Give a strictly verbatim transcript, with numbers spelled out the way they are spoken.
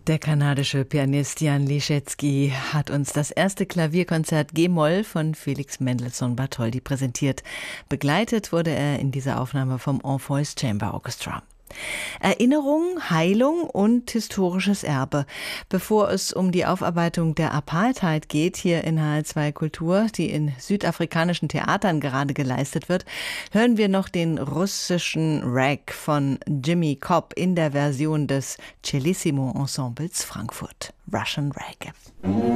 Der kanadische Pianist Jan Liszewski hat uns das erste Klavierkonzert G-Moll von Felix Mendelssohn Bartholdy präsentiert. Begleitet wurde er in dieser Aufnahme vom Orpheus Chamber Orchestra. Erinnerung, Heilung und historisches Erbe. Bevor es um die Aufarbeitung der Apartheid geht, hier in H L zwei Kultur, die in südafrikanischen Theatern gerade geleistet wird, hören wir noch den russischen Rag von Jimmy Cobb in der Version des Cellissimo Ensembles Frankfurt. Russian Rag.